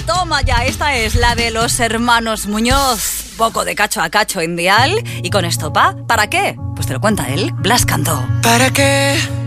Toma ya, esta es la de los hermanos Muñoz. Poco de cacho a cacho en Dial. Y con esto, ¿para qué? Pues te lo cuenta él, Blas Cantó. ¿Para qué